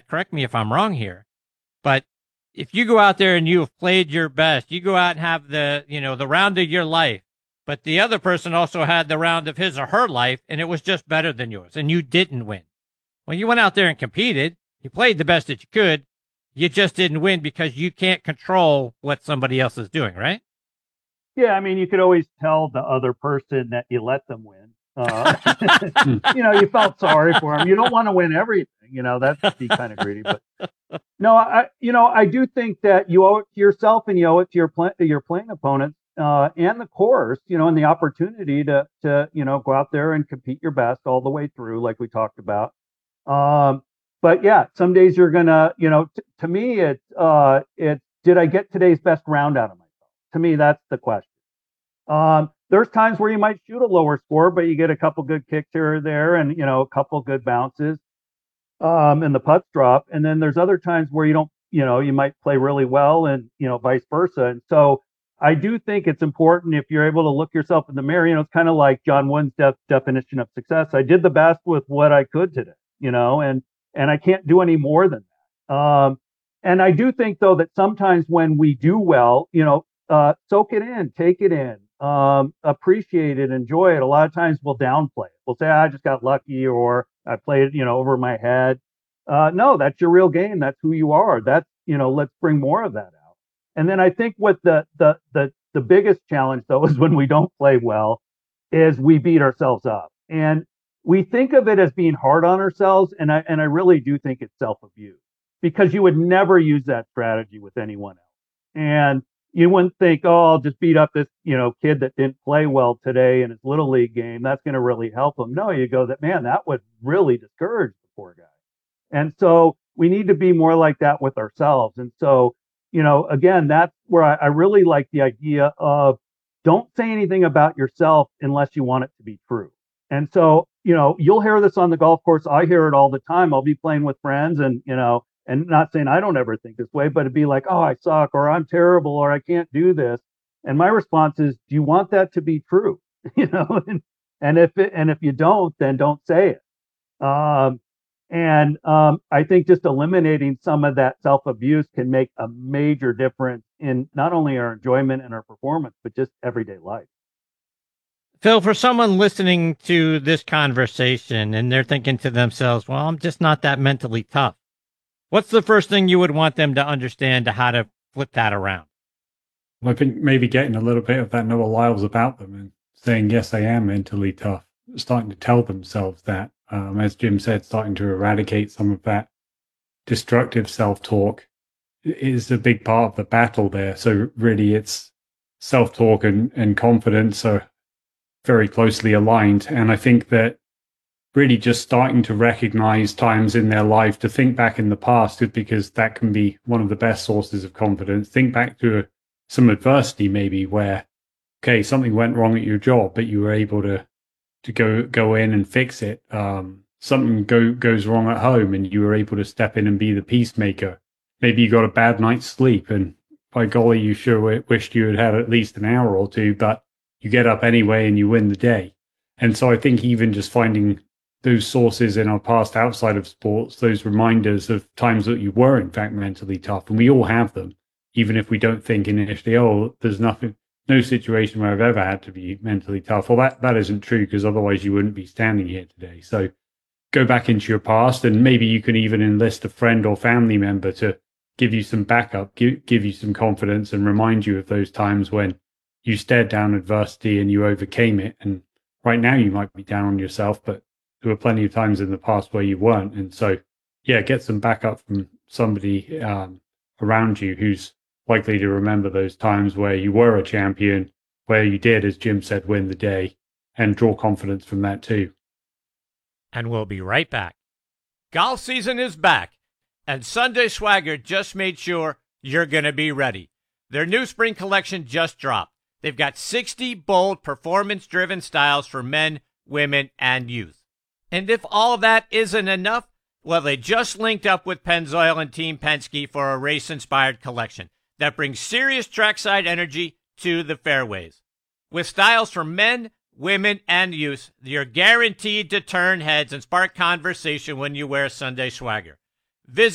correct me if I'm wrong here, but if you go out there and you have played your best, you go out and have the round of your life, but the other person also had the round of his or her life, and it was just better than yours, and you didn't win. Well, you went out there and competed. You played the best that you could. You just didn't win because you can't control what somebody else is doing, right? Yeah, I mean, you could always tell the other person that you let them win. You felt sorry for them. You don't want to win everything. That'd be kind of greedy. But no, I do think that you owe it to yourself and you owe it to your playing opponents and the course, and the opportunity to go out there and compete your best all the way through, like we talked about. But yeah, some days you're gonna, to me, it's did I get today's best round out of myself? To me, that's the question. There's times where you might shoot a lower score, but you get a couple good kicks here or there, and a couple good bounces, and the putts drop. And then there's other times where you don't, you might play really well, and vice versa. And so I do think it's important if you're able to look yourself in the mirror. It's kind of like John Wooden's definition of success. I did the best with what I could today, and I can't do any more than that. And I do think though that sometimes when we do well, soak it in, take it in, appreciate it, enjoy it. A lot of times we'll downplay it. We'll say, I just got lucky, or I played, over my head. No, that's your real game. That's who you are. That's, let's bring more of that out. And then I think what the biggest challenge though is when we don't play well is we beat ourselves up. And we think of it as being hard on ourselves. And I really do think it's self-abuse, because you would never use that strategy with anyone else. And you wouldn't think, oh, I'll just beat up this, kid that didn't play well today in his little league game. That's going to really help him. No, you go, that man, that would really discourage the poor guy. And so we need to be more like that with ourselves. And so, again, that's where I really like the idea of don't say anything about yourself unless you want it to be true. And so, you'll hear this on the golf course. I hear it all the time. I'll be playing with friends and not saying I don't ever think this way, but it'd be like, oh, I suck, or I'm terrible, or I can't do this. And my response is, do you want that to be true? And if you don't, then don't say it. I think just eliminating some of that self-abuse can make a major difference in not only our enjoyment and our performance, but just everyday life. Phil, for someone listening to this conversation and they're thinking to themselves, well, I'm just not that mentally tough. What's the first thing you would want them to understand to how to flip that around? Well, I think maybe getting a little bit of that Noah Lyles about them and saying, yes, I am mentally tough, starting to tell themselves that, as Jim said, starting to eradicate some of that destructive self-talk is a big part of the battle there. So really it's self-talk and confidence are very closely aligned. And I think that really just starting to recognize times in their life to think back in the past, because that can be one of the best sources of confidence. Think back to some adversity maybe where, okay, something went wrong at your job, but you were able to go in and fix it. Something goes wrong at home and you were able to step in and be the peacemaker. Maybe you got a bad night's sleep and by golly, you sure wished you had had at least an hour or two, but you get up anyway and you win the day. And so I think even just finding those sources in our past outside of sports, those reminders of times that you were in fact mentally tough, and we all have them, even if we don't think initially, oh, there's no situation where I've ever had to be mentally tough. Well, that isn't true, because otherwise you wouldn't be standing here today. So go back into your past, and maybe you can even enlist a friend or family member to give you some backup, give you some confidence, and remind you of those times when you stared down adversity and you overcame it. And right now you might be down on yourself, but there were plenty of times in the past where you weren't. And so, yeah, get some backup from somebody around you who's likely to remember those times where you were a champion, where you did, as Jim said, win the day, and draw confidence from that too. And we'll be right back. Golf season is back, and Sunday Swagger just made sure you're going to be ready. Their new spring collection just dropped. They've got 60 bold, performance-driven styles for men, women, and youth. And if all of that isn't enough, well, they just linked up with Pennzoil and Team Penske for a race-inspired collection that brings serious trackside energy to the fairways. With styles for men, women, and youth, you're guaranteed to turn heads and spark conversation when you wear Sunday Swagger. Visit